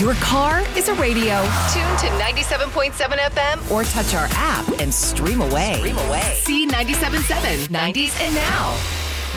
Your car is a radio. Tune to 97.7 FM Or touch our app and stream away. See 97.7, 90s and now.